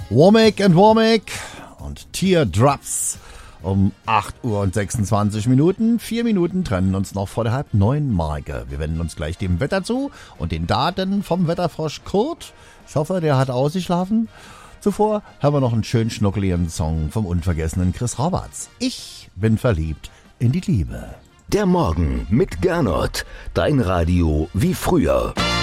Womack and Womack und Teardrops um 8 Uhr und 26 Minuten. 4 Minuten trennen uns noch vor der 8:30-Marke. Wir wenden uns gleich dem Wetter zu und den Daten vom Wetterfrosch Kurt. Ich hoffe, der hat ausgeschlafen. Zuvor hören wir noch einen schönen schnuckeligen Song vom unvergessenen Chris Roberts. Ich bin verliebt in die Liebe. Der Morgen mit Gernot. Dein Radio wie früher.